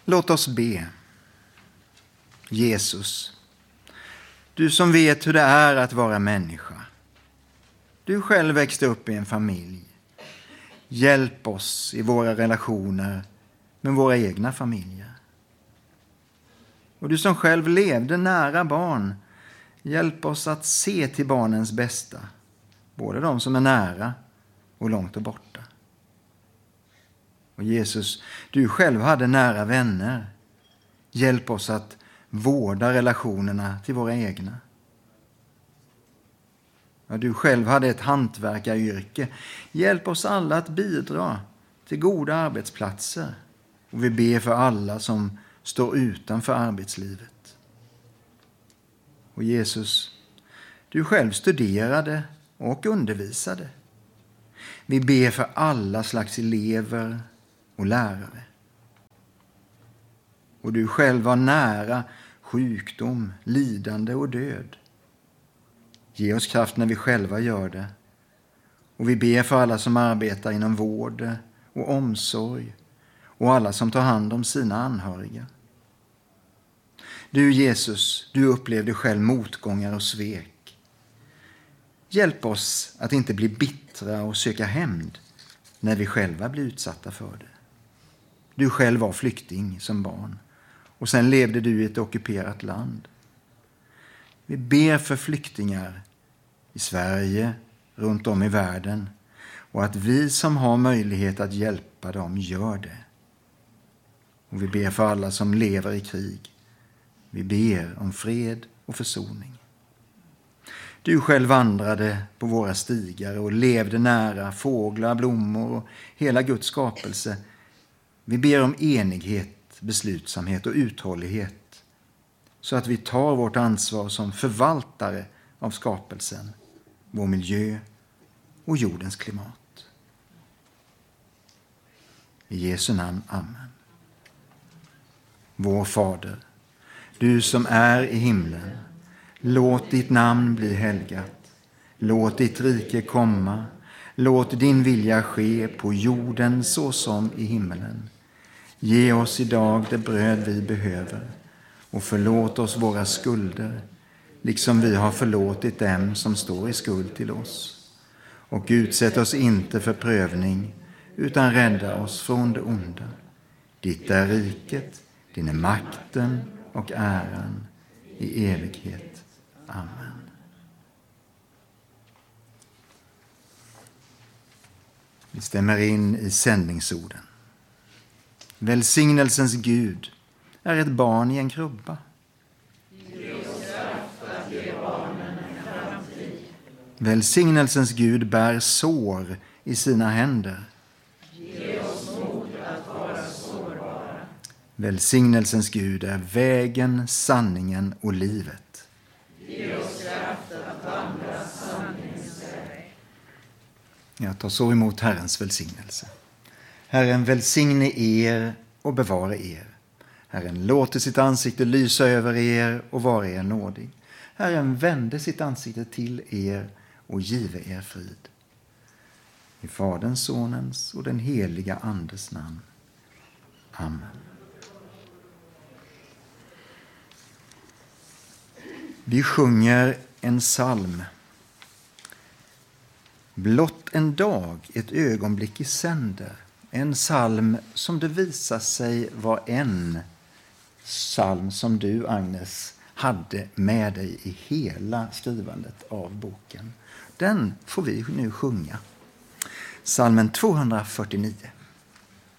Låt oss be. Jesus, du som vet hur det är att vara människa. Du själv växte upp i en familj. Hjälp oss i våra relationer med våra egna familjer. Och du som själv levde nära barn, hjälp oss att se till barnens bästa. Både de som är nära och långt och borta. Och Jesus, du själv hade nära vänner. Hjälp oss att vårda relationerna till våra egna. Ja, du själv hade ett hantverkaryrke. Hjälp oss alla att bidra till goda arbetsplatser. Och vi ber för alla som står utanför arbetslivet. Och Jesus, du själv studerade och undervisade. Vi ber för alla slags elever och lärare. Och du själv var nära sjukdom, lidande och död. Ge oss kraft när vi själva gör det. Och vi ber för alla som arbetar inom vård och omsorg och alla som tar hand om sina anhöriga. Du Jesus, du upplevde själv motgångar och svek. Hjälp oss att inte bli bittra och söka hämnd när vi själva blir utsatta för det. Du själv var flykting som barn och sen levde du i ett ockuperat land. Vi ber för flyktingar i Sverige, runt om i världen och att vi som har möjlighet att hjälpa dem gör det. Och vi ber för alla som lever i krig. Vi ber om fred och försoning. Du själv vandrade på våra stigar och levde nära fåglar, blommor och hela Guds skapelse. Vi ber om enighet, beslutsamhet och uthållighet så att vi tar vårt ansvar som förvaltare av skapelsen, vår miljö och jordens klimat. I Jesu namn, amen. Vår Fader, du som är i himlen, låt ditt namn bli helgat. Låt ditt rike komma. Låt din vilja ske på jorden så som i himmelen. Ge oss idag det bröd vi behöver och förlåt oss våra skulder, liksom vi har förlåtit dem som står i skuld till oss. Och utsätt oss inte för prövning, utan rädda oss från det onda. Ditt är riket, din är makten och äran i evighet. Amen. Vi stämmer in i sändningsorden. Välsignelsens Gud är ett barn i en krubba. Ge oss kraft att ge barnen en framtid. Välsignelsens Gud bär sår i sina händer. Ge oss mod att vara sårbara. Välsignelsens Gud är vägen, sanningen och livet. Ge oss kraft att vandra sanningens väg. Jag tar så emot Herrens välsignelse. Herren välsigne er och bevara er. Herren låter sitt ansikte lysa över er och vara er nådig. Herren vände sitt ansikte till er och give er frid. I Faderns, Sonens och den heliga Andes namn. Amen. Vi sjunger en psalm. Blott en dag, ett ögonblick i sänder. En psalm som det visar sig var en psalm som du, Agnes, hade med dig i hela skrivandet av boken. Den får vi nu sjunga. Psalmen 249.